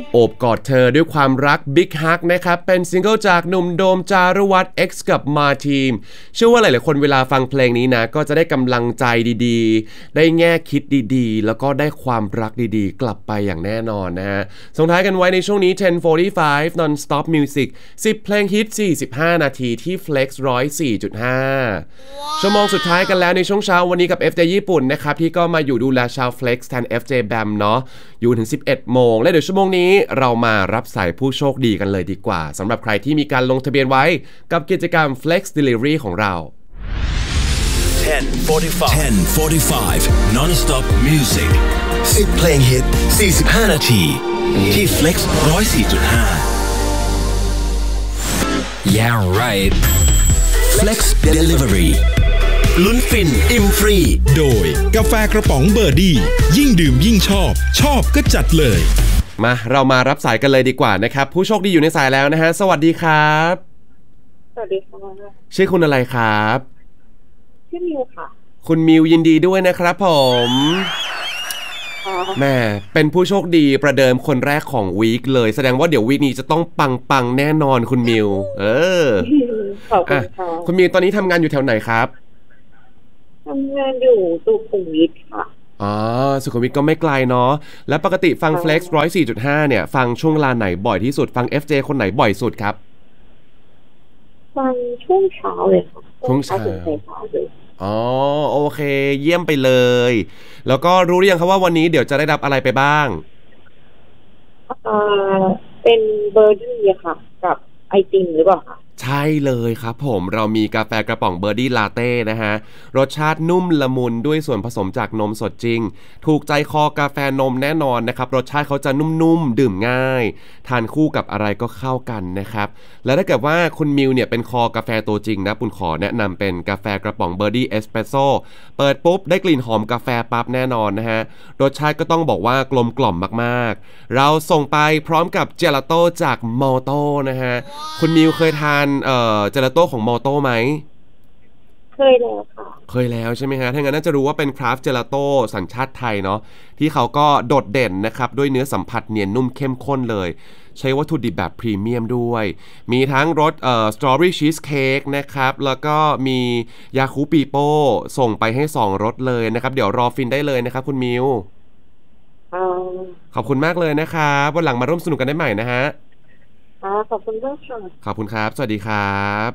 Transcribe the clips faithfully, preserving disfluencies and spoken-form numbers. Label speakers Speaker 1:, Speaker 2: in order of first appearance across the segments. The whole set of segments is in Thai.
Speaker 1: โอบกอดเธอด้วยความรัก Big Hug นะครับเป็นซิงเกิลจากหนุ่มโดมจารุวัฒน์ X กับมาทีมเชื่อว่าหลายๆคนเวลาฟังเพลงนี้นะก็จะได้กำลังใจดีๆได้แง่คิดดีๆแล้วก็ได้ความรักดีๆกลับไปอย่างแน่นอนนะฮะส่งท้ายกันไว้ในช่วงนี้ ten forty-five Non-Stop Music สิบเพลงฮิตสี่สิบห้านาทีที่ Flex หนึ่งร้อยสี่จุดห้า ชั่วโมงสุดท้ายกันแล้วในช่วงเช้าวันนี้กับ เอฟ เจ ญี่ปุ่นนะครับที่ก็มาอยู่ดูแลชาว Flex แทน เอฟ เจ Bam เนาะอยู่ถึงสิบเอ็ดโมงและเดี๋ยวชั่วโมงนี้เรามารับสายผู้โชคดีกันเลยดีกว่าสำหรับใครที่มีการลงทะเบียนไว้กับกิจกรรม Flex Delivery ของเรา
Speaker 2: ten forty-five ten forty-five Non-Stop Music สิบเพลงฮิตสี่สิบห้านาทีที่ Flex หนึ่งร้อยสี่จุดห้า Yeah right Flex Delivery ลุ้นฟินอิ่มฟรี
Speaker 3: โดยกาแฟกระป๋องเบอร์ดี้ยิ่งดื่มยิ่งชอบชอบก็จัดเลย
Speaker 1: มาเรามารับสายกันเลยดีกว่านะครับผู้โชคดีอยู่ในสายแล้วนะฮะสวัสดีครับ
Speaker 4: สวัสดีค่ะ
Speaker 1: ชื่อคุณอะไรครับ
Speaker 4: ชื่อมิวค่ะ
Speaker 1: คุณมิวยินดีด้วยนะครับผมแม่เป็นผู้โชคดีประเดิมคนแรกของวีคเลยแสดงว่าเดี๋ยววีคนี้จะต้องปังปังแน่นอนคุณมิวเออ
Speaker 4: ขอบคุณค่ะ
Speaker 1: คุณมิวตอนนี้ทำงานอยู่แถวไหนครับ
Speaker 4: ทำงานอยู่สุขุมวิทค่ะ
Speaker 1: อ๋อสุขุมวิทก็ไม่ไกลเนาะแล้วปกติฟัง Flex หนึ่งร้อยสี่จุดห้าเนี่ยฟังช่วงเวลาไหนบ่อยที่สุดฟัง เอฟ เจ คนไหนบ่อยสุดครับ
Speaker 4: ฟังช่วงเช้าเลยค่ะ
Speaker 1: ช่วงเช้าอ๋อโอเคเยี่ยมไปเลยแล้วก็รู้หรือยังครับว่าวันนี้เดี๋ยวจะได้รับอะไรไปบ้าง
Speaker 4: อ่าเป็นเบอร์ดี้ค่ะกับไอติมหรือเปล่าคะ
Speaker 1: ใช่เลยครับผมเรามีกาแฟกระป๋องเบอร์ดี้ลาเต้นะฮะรสชาตินุ่มละมุนด้วยส่วนผสมจากนมสดจริงถูกใจคอกาแฟนมแน่นอนนะครับรสชาติเขาจะนุ่มๆดื่มง่ายทานคู่กับอะไรก็เข้ากันนะครับและถ้าเกิดว่าคุณมิวเนี่ยเป็นคอกาแฟตัวจริงนะปุณขอแนะนำเป็นกาแฟกระป๋องเบอร์ดี้เอสเปรสโซ่เปิดปุ๊บได้กลิ่นหอมกาแฟปั๊บแน่นอนนะฮะรสชาติก็ต้องบอกว่ากลมกล่อมมากๆเราส่งไปพร้อมกับเจลาโต้จากมอโต้นะฮะคุณมิวเคยทานเอ่อเจลาโต้ของมอโต้ไหม
Speaker 4: เคยแล้วค่ะ
Speaker 1: เคยแล้วใช่ไหมฮะถ้างั้นน่าจะรู้ว่าเป็นคราฟต์เจลาโต้สัญชาติไทยเนาะที่เขาก็โดดเด่นนะครับด้วยเนื้อสัมผัสเนียนนุ่มเข้มข้นเลยใช้วัตถุดิบแบบพรีเมียมด้วยมีทั้งรสเอ่อสตรอเบอรี่ชีสเค้กนะครับแล้วก็มียาคูปีโป้ส่งไปให้สองรสเลยนะครับเดี๋ยวรอฟินได้เลยนะครับคุณมิวขอบคุณมากเลยนะครับวันหลังมาร่วมสนุกกันได้ใหม่นะฮะ
Speaker 4: ขอบคุณมากค่ะ
Speaker 1: ขอบคุณครับสวัสดีครับ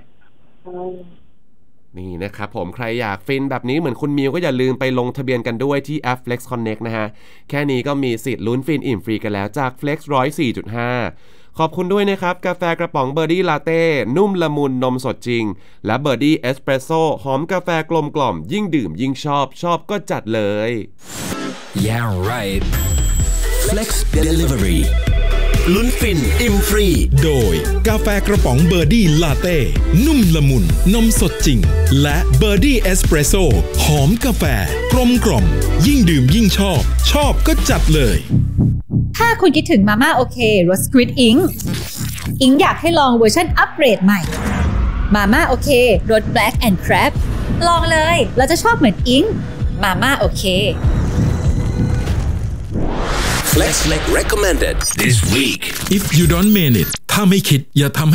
Speaker 1: นี่นะครับผมใครอยากฟินแบบนี้เหมือนคุณมิวก็อย่าลืมไปลงทะเบียนกันด้วยที่แอป Flex Connect นะฮะแค่นี้ก็มีสิทธิ์ลุ้นฟินอิ่มฟรีกันแล้วจาก Flex หนึ่งร้อยสี่จุดห้า ขอบคุณด้วยนะครับกาแฟกระป๋องเบอร์ดี้ลาเต้นุ่มละมุนนมสดจริงและเบอร์ดี้เอสเปรสโซ่หอมกาแฟกลมกล่อมยิ่งดื่มยิ่งชอบชอบก็จัดเลย
Speaker 2: Yeah right Flex Deliveryลุ้นฟินอิ่มฟรี
Speaker 3: โดยกาแฟกระป๋องเบอร์ดี้ลาเต้นุ่มละมุนนมสดจริงและเบอร์ดี้เอสเปรสโซ่หอมกาแฟกลมกล่อมยิ่งดื่มยิ่งชอบชอบก็จัดเลย
Speaker 5: ถ้าคุณคิดถึงมาม่าโอเครสสควิดอิงอิงอยากให้ลองเวอร์ชันอัปเกรดใหม่มาม่าโอเครส Black and Crab ลองเลยเราจะชอบเหมือนอิงมาม่าโอเค
Speaker 2: Flex Recommended this week
Speaker 3: If you don't mean it ถ้าไม่คิดอย่าทำให้